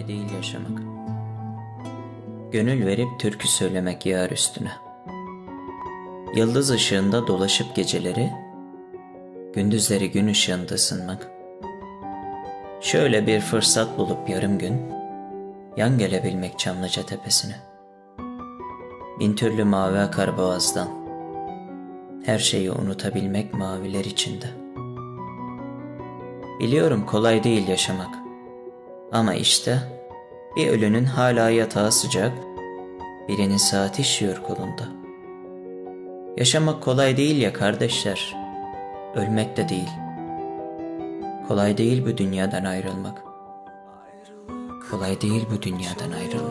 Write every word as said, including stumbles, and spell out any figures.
değil yaşamak. Gönül verip türkü söylemek yar üstüne. Yıldız ışığında dolaşıp geceleri, gündüzleri gün ışığında ısınmak. Şöyle bir fırsat bulup yarım gün, yan gelebilmek Çamlıca tepesine. Bin türlü mavi akar boğazdan, her şeyi unutabilmek maviler içinde. Biliyorum kolay değil yaşamak, ama işte bir ölünün hala yatağı sıcak, birinin saati işiyor kolunda. Yaşamak kolay değil ya kardeşler, ölmek de değil. Kolay değil bu dünyadan ayrılmak. Kolay değil bu dünyadan ayrılmak.